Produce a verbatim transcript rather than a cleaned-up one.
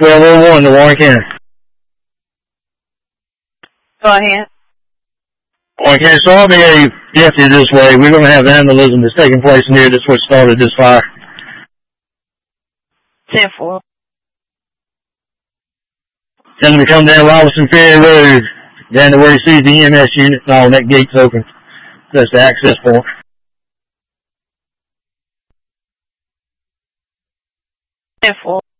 twelve oh one to Warren County. Go ahead. Warren County, so I'll be a deputy this way. We're going to have vandalism that's taking place near this, what started this fire. ten four. Tell them to come down Robinson Ferry Road, down to where you see the E M S unit and all, and that gate's open. That's the access point. ten four.